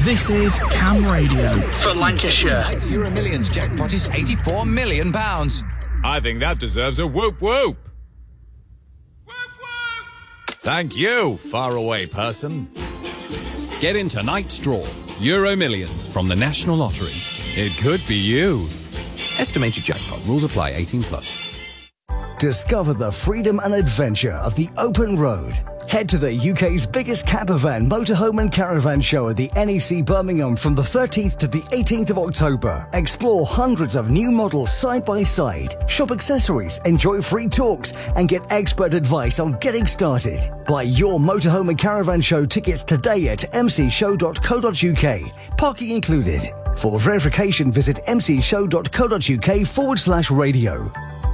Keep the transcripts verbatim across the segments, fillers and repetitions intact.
This is Cam Radio for Lancashire. Tonight's Euro Millions jackpot is eighty-four million pounds. I think that deserves a whoop whoop. Whoop whoop. Thank you, faraway person. Get in tonight's draw. Euro Millions from the National Lottery. It could be you. Estimated jackpot. Rules apply. eighteen plus. Discover the freedom and adventure of the open road. Head to the U K's biggest campervan, motorhome and caravan show at the N E C Birmingham from the thirteenth to the eighteenth of October. Explore hundreds of new models side by side, shop accessories, enjoy free talks and get expert advice on getting started. Buy your motorhome and caravan show tickets today at m c show dot co dot u k. Parking included. For verification, visit m c show dot co dot u k forward slash radio.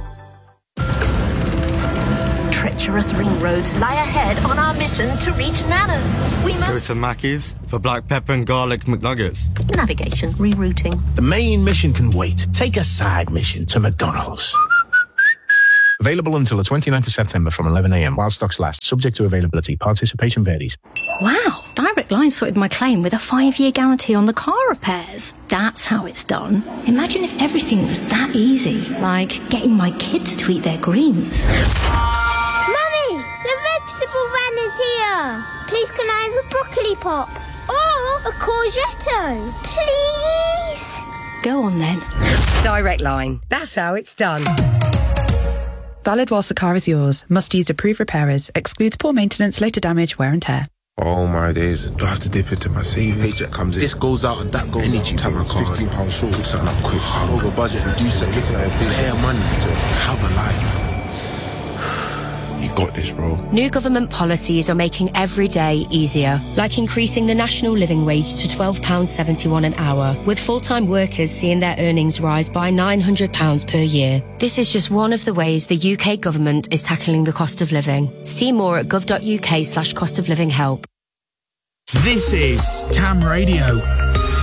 Treacherous ring roads lie ahead on our mission to reach Nana's. We Go must... to Mackey's for black pepper and garlic McNuggets. Navigation, rerouting. The main mission can wait. Take a side mission to McDonald's. Available until the twenty-ninth of September from eleven a m while stocks last. Subject to availability. Participation varies. Wow, Direct Line sorted my claim with a five-year guarantee on the car repairs. That's how it's done. Imagine if everything was that easy, like getting my kids to eat their greens. Mummy, the vegetable van is here. Please can I have a broccoli pop? Or a courgette? Please? Go on then. Direct Line. That's how it's done. Valid whilst the car is yours. Must use approved repairers. Excludes poor maintenance, later damage, wear and tear. Oh my days. Do I have to dip into my savings? Paycheck comes in. This goes out and that goes Energy out. Tap my card. fifteen pounds short. Pick something up quick. Over budget. Reduce it. Looking at it. Bare money to have a life. You got this, bro. New government policies are making every day easier, like increasing the national living wage to twelve pounds seventy-one an hour, with full-time workers seeing their earnings rise by nine hundred pounds per year. This is just one of the ways the U K government is tackling the cost of living. See more at gov.uk slash cost of living help. This is Cam Radio.